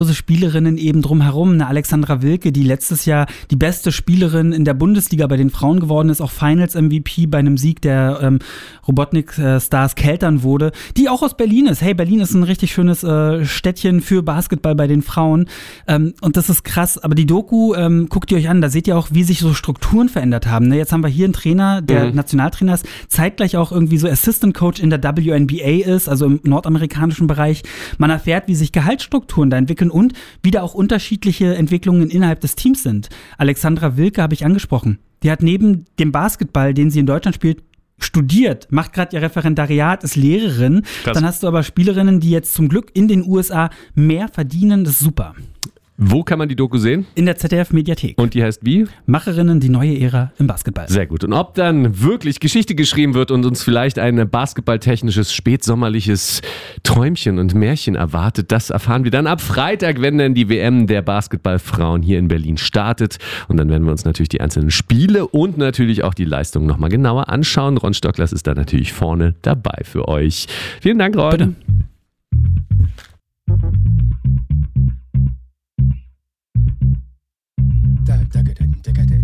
Spielerinnen eben drumherum. Eine Alexandra Wilke, die letztes Jahr die beste Spielerin in der Bundesliga bei den Frauen geworden ist, auch Finals-MVP bei einem Sieg der Robotnik-Stars Keltern wurde, die auch aus Berlin ist. Hey, Berlin ist ein richtig schönes Städtchen für Basketball bei den Frauen. Und das ist krass. Aber die Doku, guckt ihr euch an, da seht ihr auch, wie sich so Strukturen verändert haben. Ne? Jetzt haben wir hier einen Trainer, der Nationaltrainer ist, zeitgleich auch irgendwie so Assistant Coach in der WNBA ist, also im nordamerikanischen Bereich. Man erfährt, wie sich Gehaltsstrukturen da entwickeln und wie da auch unterschiedliche Entwicklungen innerhalb des Teams sind. Alexandra Wilke habe ich angesprochen. Die hat neben dem Basketball, den sie in Deutschland spielt, studiert, macht gerade ihr Referendariat, ist Lehrerin. Krass. Dann hast du aber Spielerinnen, die jetzt zum Glück in den USA mehr verdienen. Das ist super. Wo kann man die Doku sehen? In der ZDF-Mediathek. Und die heißt wie? Macherinnen, die neue Ära im Basketball. Sehr gut. Und ob dann wirklich Geschichte geschrieben wird und uns vielleicht ein basketballtechnisches, spätsommerliches Träumchen und Märchen erwartet, das erfahren wir dann ab Freitag, wenn dann die WM der Basketballfrauen hier in Berlin startet. Und dann werden wir uns natürlich die einzelnen Spiele und natürlich auch die Leistungen nochmal genauer anschauen. Ron Stocklers ist da natürlich vorne dabei für euch. Vielen Dank, Ron. Bitte.